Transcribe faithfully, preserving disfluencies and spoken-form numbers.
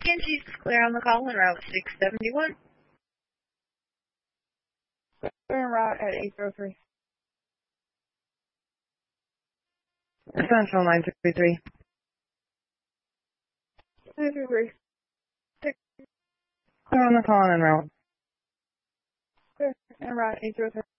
Angie's clear on the call on route six seventy-one. Clear en route at eight oh three. Central nine three three. nine three three. Clear on the call and en route. Clear en route eight oh three.